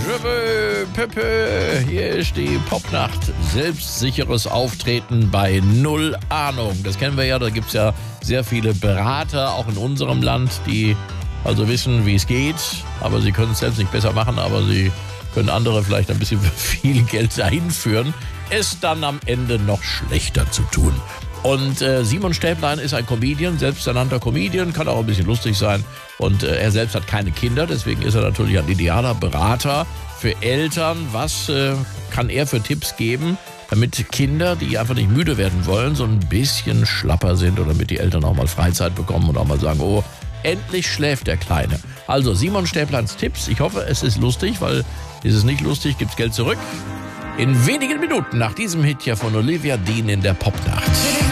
Pepe, hier ist die Popnacht. Selbstsicheres Auftreten bei Null Ahnung. Das kennen wir ja, da gibt es ja sehr viele Berater, auch in unserem Land, die also wissen, wie es geht. Aber sie können es selbst nicht besser machen, aber sie können andere vielleicht ein bisschen für viel Geld dahin führen, es dann am Ende noch schlechter zu tun. Und Simon Stäblein ist ein Comedian, selbsternannter Comedian, kann auch ein bisschen lustig sein. Und er selbst hat keine Kinder, deswegen ist er natürlich ein idealer Berater für Eltern. Was kann er für Tipps geben, damit Kinder, die einfach nicht müde werden wollen, so ein bisschen schlapper sind oder damit die Eltern auch mal Freizeit bekommen und auch mal sagen, oh, endlich schläft der Kleine. Also Simon Stäbleins Tipps. Ich hoffe, es ist lustig, weil ist es nicht lustig, gibt's Geld zurück. In wenigen Minuten nach diesem Hit hier von Olivia Dean in der Popnacht.